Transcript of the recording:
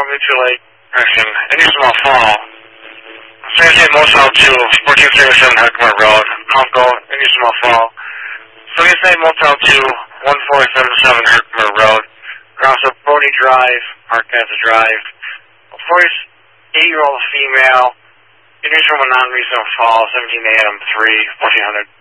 Mutual Lake, correction, Indian Small Fall. San Jose Motel 2, 1477 Herkimer Road, Conco, Indian Small Fall. San Jose Motel 2, 1477 Herkimer Road, Groundsel Brody Drive, Arkansas Drive. A 48-year-old female, injuries from a non-recent fall, 17 a.m., 1400.